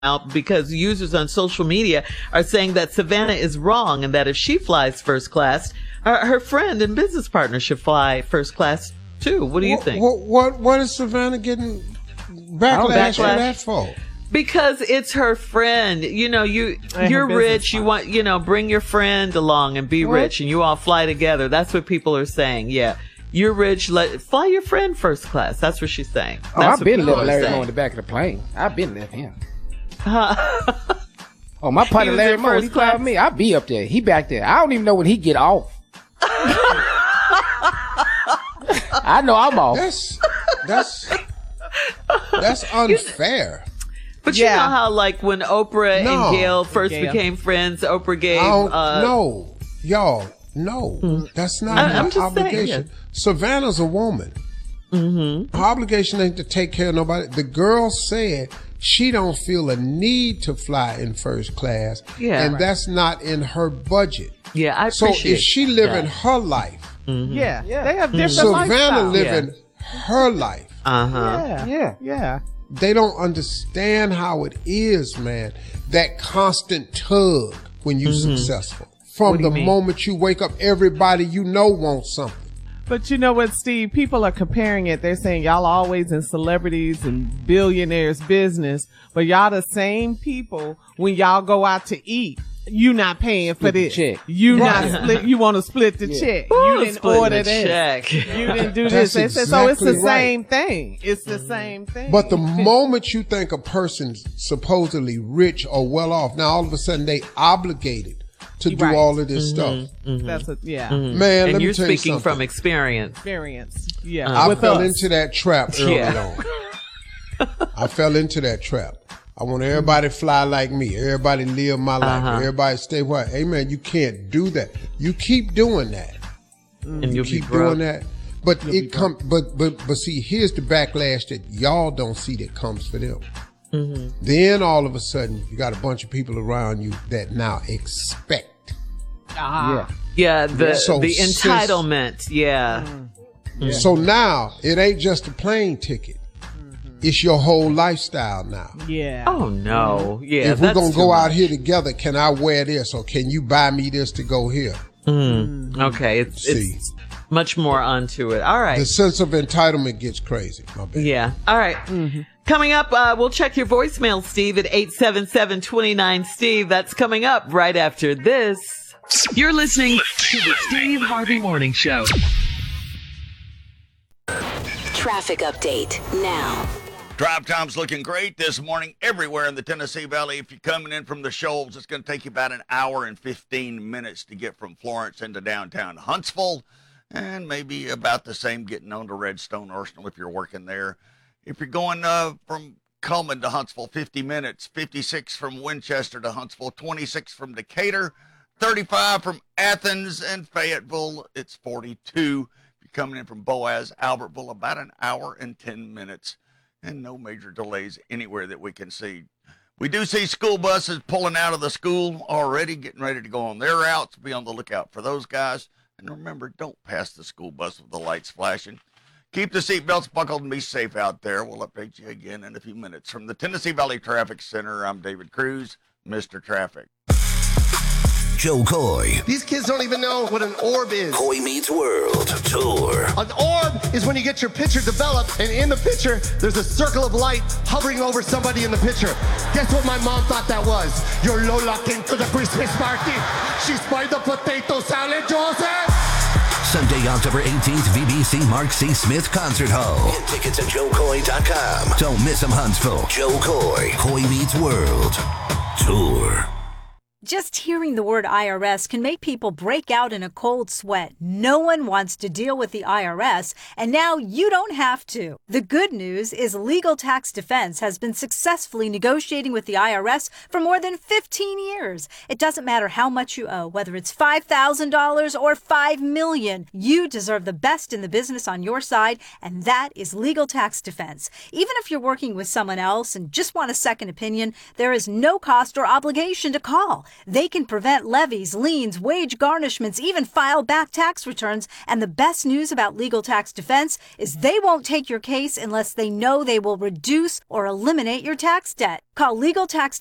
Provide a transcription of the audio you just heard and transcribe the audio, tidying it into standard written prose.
out because users on social media are saying that Savannah is wrong and that if she flies first class, her friend and business partner should fly first class too. What do you think? What is Savannah getting backlash for that for? Because it's her friend. You know, you're rich. You want, bring your friend along and be rich, and you all fly together. That's what people are saying. Yeah. You're rich. Fly your friend first class. That's what she's saying. I've been left Larry Moe in the back of the plane. I've been left him. My partner Larry Moe, he fly with me. I'll be up there. He back there. I don't even know when he get off. I know I'm off. That's unfair. But you know how, like, when Oprah and Gayle first became friends, Oprah gave... No, y'all. No, that's not her obligation. Saying. Savannah's a woman. Mm-hmm. Her obligation ain't to take care of nobody. The girl said she don't feel a need to fly in first class, and that's not in her budget. Yeah, I appreciate. So if she living her life, they have different Savannah living her life. Yeah. They don't understand how it is, man. That constant tug when you're successful. From the moment you wake up, everybody you know wants something. But you know what, Steve? People are comparing it. They're saying y'all always in celebrities and billionaires business, but y'all the same people when y'all go out to eat. You not paying for this. You not split. You want to split the check. You didn't order this. Check. You didn't do this. Exactly so it's the same thing. It's the same thing. But the moment you think a person's supposedly rich or well off, now all of a sudden they obligated to do all of this stuff. That's man. And let you're me tell you speaking from experience. I fell into that trap early on. I fell into that trap. I want everybody to fly like me. Everybody live my life. Everybody stay white. Hey man, you can't do that. You keep doing that, and you keep doing that. But it come. But see, here's the backlash that y'all don't see that comes for them. Then all of a sudden, you got a bunch of people around you that now expect. The entitlement. So now it ain't just a plane ticket. It's your whole lifestyle now. Yeah. Oh no. Yeah. If we're gonna go out here together, can I wear this, or can you buy me this to go here? Okay. It's much more onto it. All right. The sense of entitlement gets crazy. My bad. Yeah. All right. Coming up, we'll check your voicemail, Steve, at 877-29-STEVE. That's coming up right after this. You're listening to the Steve Harvey Morning Show. Traffic update now. Drive time's looking great this morning everywhere in the Tennessee Valley. If you're coming in from the Shoals, it's going to take you about an hour and 15 minutes to get from Florence into downtown Huntsville, and maybe about the same getting on to Redstone Arsenal if you're working there. If you're going from Cullman to Huntsville, 50 minutes, 56 from Winchester to Huntsville, 26 from Decatur, 35 from Athens and Fayetteville, it's 42. If you're coming in from Boaz, Albertville, about an hour and 10 minutes. And no major delays anywhere that we can see. We do see school buses pulling out of the school already, getting ready to go on their routes. Be on the lookout for those guys. And remember, don't pass the school bus with the lights flashing. Keep the seatbelts buckled and be safe out there. We'll update you again in a few minutes. From the Tennessee Valley Traffic Center, I'm David Cruz, Mr. Traffic. Joe Coy. These kids don't even know what an orb is. Coy Meets World Tour. An orb is when you get your picture developed, and in the picture, there's a circle of light hovering over somebody in the picture. Guess what my mom thought that was? Your Lola came to the Christmas party. She spied the potato salad, Joseph. Sunday, October 18th, VBC Mark C. Smith Concert Hall. Get tickets at joecoy.com. Don't miss them, Huntsville. Joe Coy. Coy Meets World Tour. Just hearing the word IRS can make people break out in a cold sweat. No one wants to deal with the IRS, and now you don't have to. The good news is Legal Tax Defense has been successfully negotiating with the IRS for more than 15 years. It doesn't matter how much you owe, whether it's $5,000 or $5 million. You deserve the best in the business on your side, and that is Legal Tax Defense. Even if you're working with someone else and just want a second opinion, there is no cost or obligation to call. They can prevent levies, liens, wage garnishments, even file back tax returns. And the best news about Legal Tax Defense is they won't take your case unless they know they will reduce or eliminate your tax debt. Call Legal Tax